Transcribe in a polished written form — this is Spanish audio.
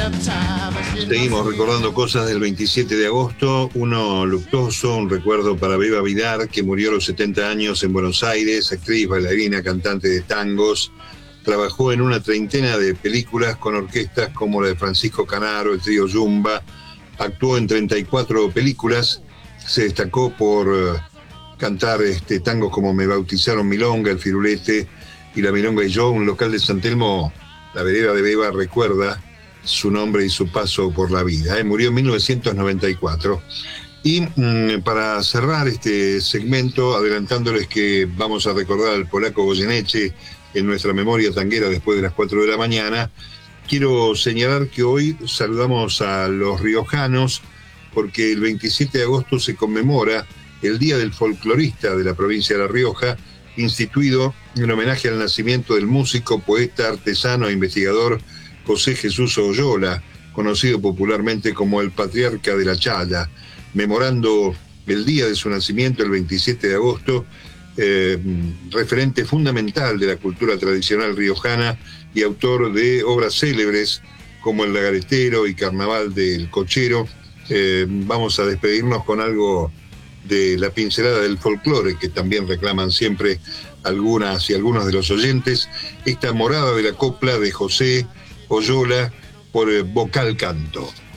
Seguimos recordando cosas del 27 de agosto, uno luctuoso, un recuerdo para Beba Vidar, que murió a los 70 años en Buenos Aires, actriz, bailarina, cantante de tangos. Trabajó en una treintena de películas con orquestas como la de Francisco Canaro, el trío Yumba. Actuó en 34 películas, se destacó por cantar tangos como Me bautizaron milonga, El firulete y La milonga y yo. Un local de San Telmo, la vereda de Beba, recuerda su nombre y su paso por la vida. Murió en 1994. Y para cerrar este segmento, adelantándoles que vamos a recordar al polaco Goyeneche en nuestra memoria tanguera después de las 4 de la mañana, quiero señalar que hoy saludamos a los riojanos porque el 27 de agosto se conmemora el Día del Folclorista de la provincia de La Rioja, instituido en homenaje al nacimiento del músico, poeta, artesano e investigador José Jesús Oyola, conocido popularmente como el Patriarca de la Chala, memorando el día de su nacimiento, el 27 de agosto, referente fundamental de la cultura tradicional riojana y autor de obras célebres como El Lagaretero y Carnaval del Cochero. Vamos a despedirnos con algo de la pincelada del folclore que también reclaman siempre algunas y algunos de los oyentes, esta morada de la copla de José Oyola por Vocal Canto.